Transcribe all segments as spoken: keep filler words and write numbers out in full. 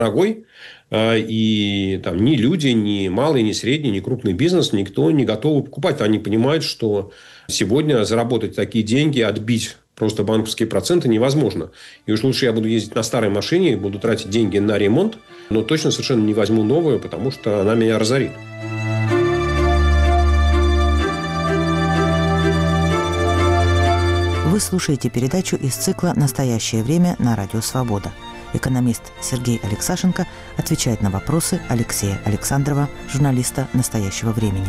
дорогой. И там ни люди, ни малый, ни средний, ни крупный бизнес, никто не готов покупать. Они понимают, что сегодня заработать такие деньги, отбить просто банковские проценты невозможно. И уж лучше я буду ездить на старой машине, буду тратить деньги на ремонт, но точно совершенно не возьму новую, потому что она меня разорит. Вы слушаете передачу из цикла «Настоящее время» на Радио Свобода. Экономист Сергей Алексашенко отвечает на вопросы Алексея Александрова, журналиста «Настоящего времени».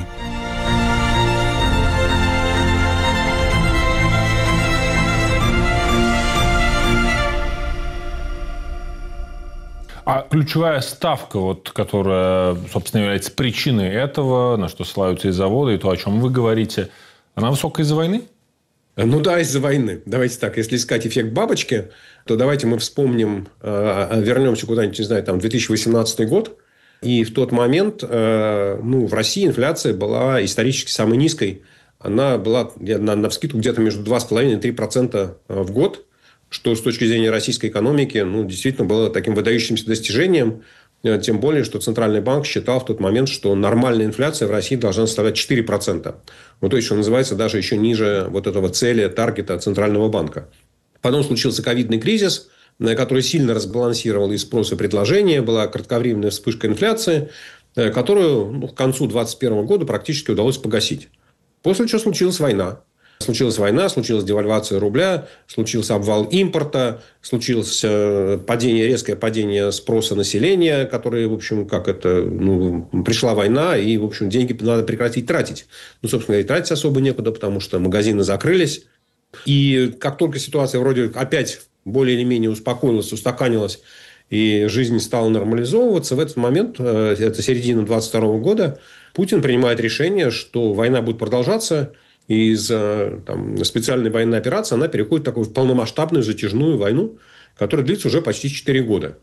А ключевая ставка, вот, которая, собственно, является причиной этого, на что ссылаются и заводы, и то, о чем вы говорите, она высокая из-за войны? Ну да, из-за войны. Давайте так, если искать эффект бабочки, то давайте мы вспомним, вернемся куда-нибудь, не знаю, там, две тысячи восемнадцатый год. И в тот момент ну, в России инфляция была исторически самой низкой. Она была на, навскидку где-то между два с половиной и три процента в год, что с точки зрения российской экономики ну, действительно было таким выдающимся достижением. Тем более, что Центральный банк считал в тот момент, что нормальная инфляция в России должна составлять четыре процента. Ну, то есть, что называется, даже еще ниже вот этого цели, таргета Центрального банка. Потом случился ковидный кризис, который сильно разбалансировал и спрос, и предложение. Была кратковременная вспышка инфляции, которую ну, к концу две тысячи двадцать первого года практически удалось погасить. После чего случилась война. Случилась война, случилась девальвация рубля, случился обвал импорта, случилось падение, резкое падение спроса населения, которое, в общем, как это, ну, пришла война, и, в общем, деньги надо прекратить тратить. Ну, собственно, и тратить особо некуда, потому что магазины закрылись. И как только ситуация вроде опять более или менее успокоилась, устаканилась, и жизнь стала нормализовываться, в этот момент, это середина двадцать второго года, Путин принимает решение, что война будет продолжаться, и из там, специальной военной операции она переходит в такую полномасштабную затяжную войну, которая длится уже почти четыре года.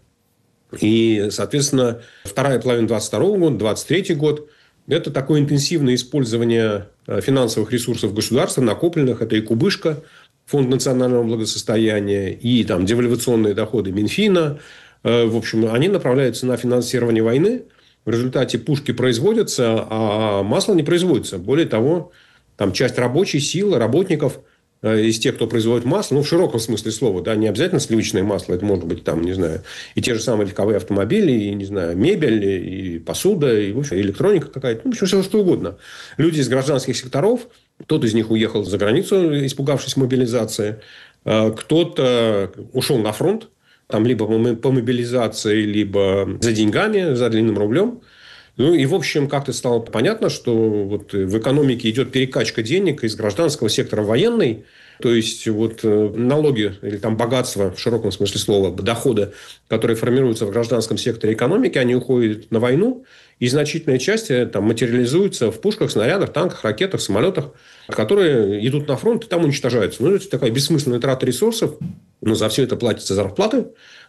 И, соответственно, вторая половина двадцать второго года, двадцать третий год – это такое интенсивное использование финансовых ресурсов государства, накопленных. Это и кубышка, Фонд национального благосостояния, и там, девальвационные доходы Минфина. В общем, они направляются на финансирование войны. В результате пушки производятся, а масло не производится. Более того, там часть рабочей силы, работников э, из тех, кто производит масло, ну, в широком смысле слова, да, не обязательно сливочное масло, это может быть, там, не знаю, и те же самые легковые автомобили, и, не знаю, мебель, и посуда, и, в общем, электроника какая-то, ну, в общем, все что угодно. Люди из гражданских секторов, кто-то из них уехал за границу, испугавшись мобилизации, э, кто-то ушел на фронт, там, либо по мобилизации, либо за деньгами, за длинным рублем. Ну, и, в общем, как-то стало понятно, что вот в экономике идет перекачка денег из гражданского сектора в военный. То есть, вот налоги или там богатство, в широком смысле слова, доходы, которые формируются в гражданском секторе экономики, они уходят на войну. И значительная часть там материализуется в пушках, снарядах, танках, ракетах, самолетах, которые идут на фронт и там уничтожаются. Ну, это такая бессмысленная трата ресурсов. Но за все это платятся зарплаты.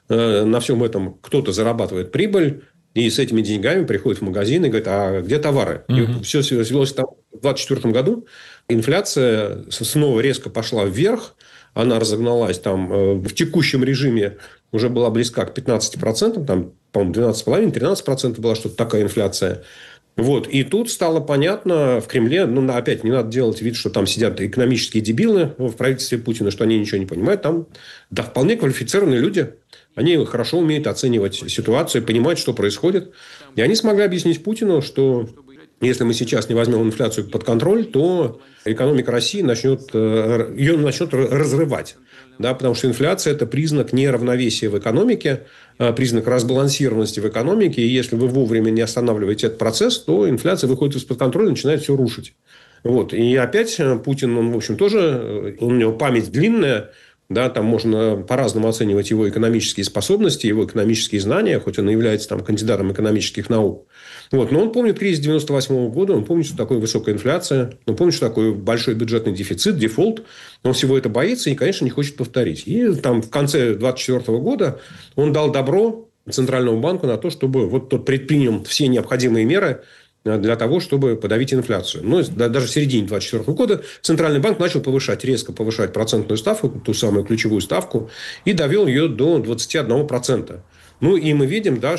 На всем этом кто-то зарабатывает прибыль. И с этими деньгами приходит в магазин и говорит, а где товары? Mm-hmm. И все свелось там. В двадцать четвёртом году инфляция снова резко пошла вверх. Она разогналась там в текущем режиме, уже была близка к пятнадцати процентам. Там, по-моему, двенадцать целых пять десятых - тринадцать процентов была что-то такая инфляция. Вот. И тут стало понятно в Кремле, ну, опять не надо делать вид, что там сидят экономические дебилы в правительстве Путина, что они ничего не понимают. Там да, вполне квалифицированные люди. Они хорошо умеют оценивать ситуацию, понимать, что происходит. И они смогли объяснить Путину, что если мы сейчас не возьмем инфляцию под контроль, то экономика России начнет, ее начнет разрывать. Да, потому что инфляция – это признак неравновесия в экономике, признак разбалансированности в экономике. И если вы вовремя не останавливаете этот процесс, то инфляция выходит из-под контроля и начинает все рушить. Вот. И опять Путин, он, в общем, тоже, у него память длинная. Да, там можно по-разному оценивать его экономические способности, его экономические знания, хоть он и является там, кандидатом экономических наук. Вот. Но он помнит кризис девяносто восьмого года, он помнит, что такое высокая инфляция, он помнит, что такое большой бюджетный дефицит, дефолт. Он всего это боится и, конечно, не хочет повторить. И там, в конце двадцать четвёртого года он дал добро Центральному банку на то, чтобы вот тот предпринял все необходимые меры для того, чтобы подавить инфляцию. Ну, даже в середине двадцать четвёртого года Центральный банк начал повышать, резко повышать процентную ставку, ту самую ключевую ставку, и довел ее до двадцати одного процента. Ну, и мы видим, да,